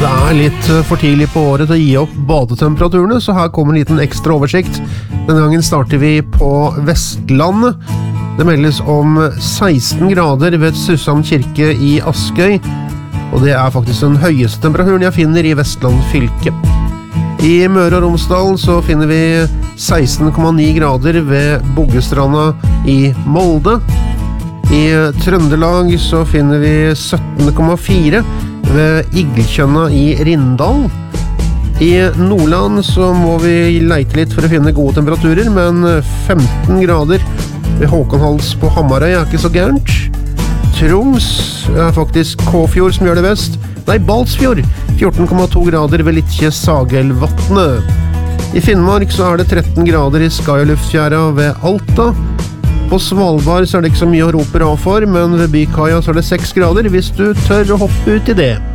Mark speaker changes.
Speaker 1: Det litt for tidlig på året til å gi opp badetemperaturene, så her kommer en liten ekstra oversikt. Denne gangen starter vi på Vestlandet. Det meldes om 16 grader ved Sussand kirke i Askøy, og det faktisk den høyeste temperaturen jeg finner i Vestland fylke. I Møre og Romsdal så finner vi 16,9 grader ved Boggestranda i Molde. I Trøndelag så finner vi 17,4 ved Igelkjønna i Rindal. I Nordland så må vi leite litt for å finne gode temperaturer, men 15 grader ved Håkonhals på Hamarøy ikke så gærent. Troms faktisk Kåfjord som gjør det best. Balsfjord, 14,2 grader ved Litje Sagelvatnet. I Finnmark så det 13 grader i Skailuftfjæra ved Alta. På Svalbard så det ikke så mye å rope av for, men ved Bykaia så det 6 grader hvis du tør å hoppe ut i det.